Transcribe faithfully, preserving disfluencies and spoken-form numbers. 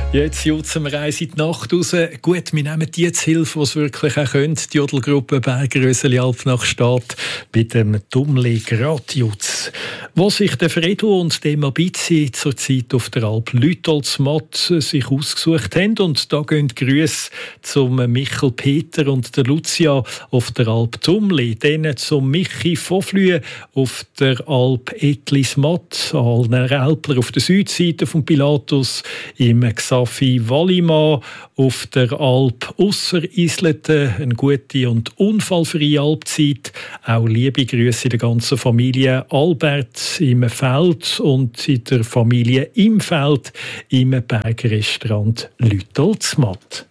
Jetzt jutzen wir eins in die Nacht raus. Gut, wir nehmen die zu Hilfe, die es wirklich auch können. Die Jodelgruppe Bergröseli Alp nach Stadt bei dem Tumli Gradjutz. Wo sich der Fredo und der Mabizzi zurzeit auf der Alp Lütoldsmatt sich ausgesucht haben. Und da gehen Grüße zum Michel Peter und der Lucia auf der Alp Tumli. Dann zum Michi Voflühe auf der Alp Etlismatt. Allen Alpler auf der Südseite von Pilatus im Xafi Wallimann auf der Alp Usserisleten. Eine gute und unfallfreie Alpzeit. Auch liebe Grüße in der ganzen Familie Albert im Feld und in der Familie im Feld im Bergrestaurant Lütoldsmatt.